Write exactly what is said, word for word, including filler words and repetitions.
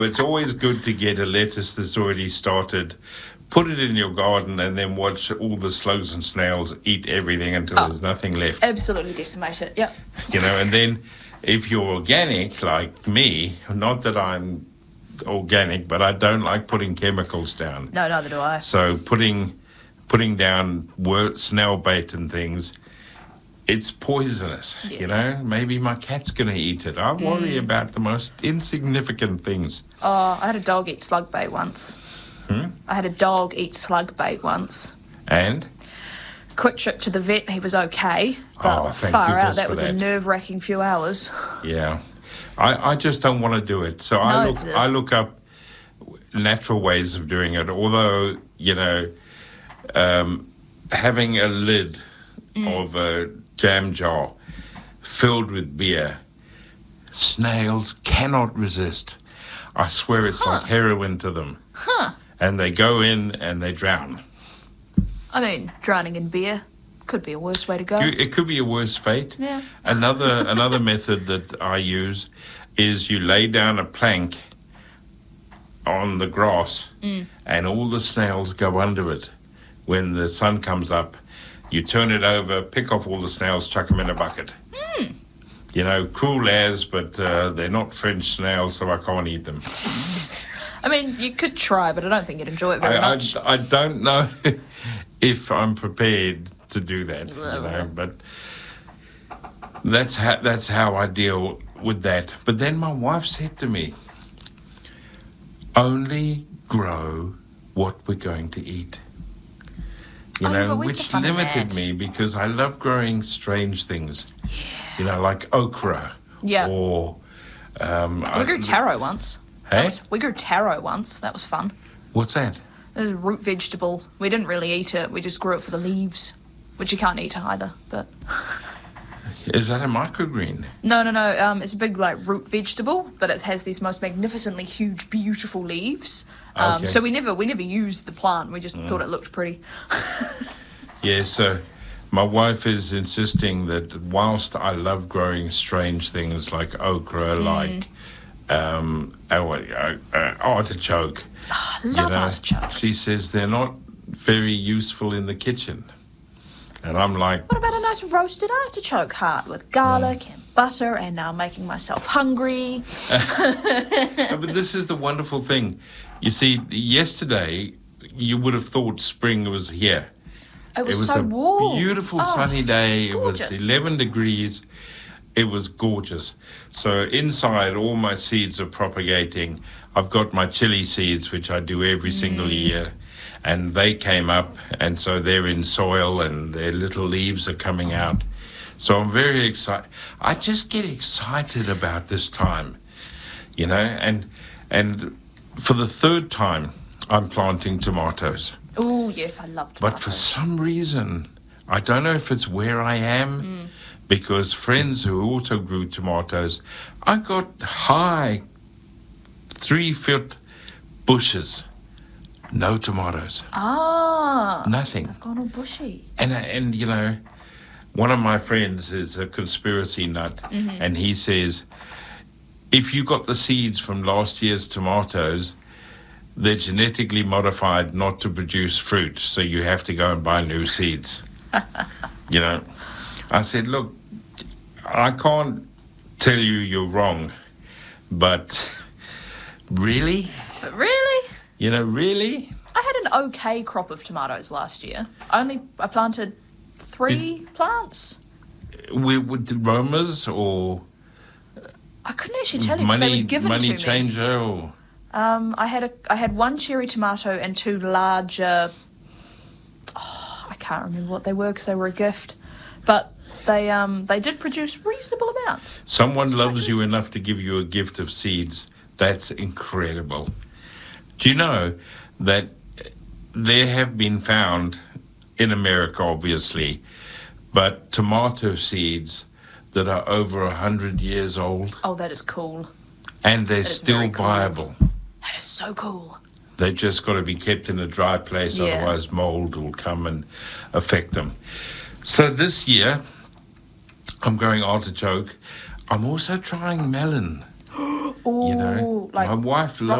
It's always good to get a lettuce that's already started, put it in your garden, and then watch all the slugs and snails eat everything until Oh. there's nothing left. Absolutely decimate it, yep. You know, and then if you're organic like me, not that I'm organic, but I don't like putting chemicals down. No, neither do I. So putting putting down wor- snail bait and things, it's poisonous, Yeah. you know. Maybe my cat's going to eat it. I worry Mm. about the most insignificant things. Oh, I had a dog eat slug bait once. Hmm? I had a dog eat slug bait once. And? Quick trip to the vet, he was okay. But Oh, thank far out, goodness that for was a that. nerve-wracking few hours. Yeah. I, I just don't want to do it. So I No, look it I is. look up natural ways of doing it, although, you know, um, having a lid Mm. of a jam jar filled with beer, snails cannot resist. I swear it's Huh. like heroin to them. Huh. And they go in and they drown. I mean, drowning in beer could be a worse way to go. You- It could be a worse fate. Yeah. Another another method that I use is you lay down a plank on the grass Mm. and all the snails go under it. When the sun comes up, you turn it over, pick off all the snails, chuck them in a bucket. Mm. You know, cruel as, but uh, they're not French snails, so I can't eat them. I mean, you could try, but I don't think you'd enjoy it very I, I, much. I don't know if I'm prepared to do that, you know, but that's how, that's how I deal with that. But then my wife said to me, only grow what we're going to eat. You Oh, yeah, know, but where's the which fun in limited that? me because I love growing strange things. You know, like okra. Yeah. Or um, We grew I- taro once. That Hey? was- we grew taro once. That was fun. What's that? It was a root vegetable. We didn't really eat it. We just grew it for the leaves, which you can't eat either. But Is that a microgreen? no, no, no. Um, it's a big like root vegetable, but it has these most magnificently huge, beautiful leaves. Um, Okay. So we never we never used the plant. We just Mm. thought it looked pretty. Yeah, so my wife is insisting that whilst I love growing strange things like okra, Mm. like um, oh, uh, uh, artichoke, I you love know, artichoke. she says they're not very useful in the kitchen. And I'm like, What about a nice roasted artichoke heart with garlic and butter? And now I'm making myself hungry. no, but this is the wonderful thing. You see, yesterday you would have thought spring was here. It was, it was so a warm. beautiful Oh, sunny day. It gorgeous. was eleven degrees. It was gorgeous. So inside, all my seeds are propagating. I've got my chili seeds, which I do every single Mm. year, and they came up, and so they're in soil, and their little leaves are coming out. So I'm very excited. I just get excited about this time, you know, and and for the third time, I'm planting tomatoes. Oh yes, I love tomatoes. But for some reason, I don't know if it's where I am, Mm. because friends who also grew tomatoes, I got high, three foot bushes, no tomatoes, Ah, nothing. they've gone all bushy. And, and you know, one of my friends is a conspiracy nut, Mhm. and he says, if you got the seeds from last year's tomatoes, they're genetically modified not to produce fruit, so you have to go and buy new seeds. You know, I said, look, I can't tell you you're wrong, but really? But really, You know, really? I had an okay crop of tomatoes last year. Only I planted three plants. With, with the Romas or I couldn't actually tell you because they money, were given money to me. changer or... Um, I had a I had one cherry tomato and two larger. Oh, I can't remember what they were because they were a gift, but they um they did produce reasonable amounts. Someone loves you enough to give you a gift of seeds. That's incredible. Do you know that there have been found, in America obviously, but tomato seeds that are over a hundred years old Oh, that is cool. and they're That is still very cool. viable. That is so cool. They've just got to be kept in a dry place, Yeah. otherwise mold will come and affect them. So this year, I'm growing artichoke. I'm also trying melon. Ooh, You know, like my wife